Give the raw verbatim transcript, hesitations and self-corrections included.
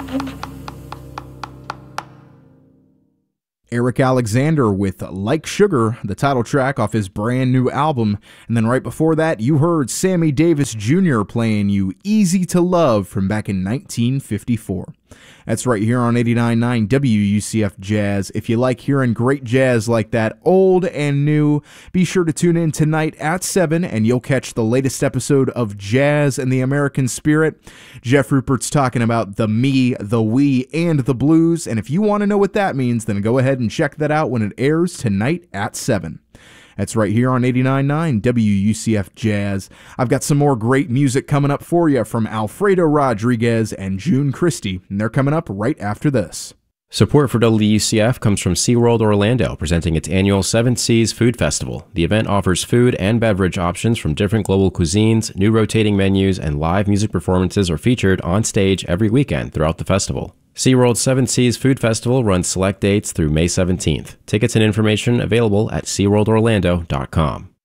Eric Alexander with Like Sugar, the title track off his brand new album. And then right before that, you heard Sammy Davis Junior playing you Easy to Love from back in nineteen fifty-four. That's right here on eighty-nine point nine W U C F Jazz. If you like hearing great jazz like that, old and new, be sure to tune in tonight at seven and you'll catch the latest episode of Jazz and the American Spirit. Jeff Rupert's talking about the me, the we, and the blues. And if you want to know what that means, then go ahead and check that out when it airs tonight at seven. That's right here on eighty-nine point nine W U C F Jazz. I've got some more great music coming up for you from Alfredo Rodriguez and June Christie, and they're coming up right after this. Support for W U C F comes from SeaWorld Orlando, presenting its annual Seven Seas Food Festival. The event offers food and beverage options from different global cuisines, new rotating menus, and live music performances are featured on stage every weekend throughout the festival. SeaWorld's Seven Seas Food Festival runs select dates through May seventeenth. Tickets and information available at sea world orlando dot com.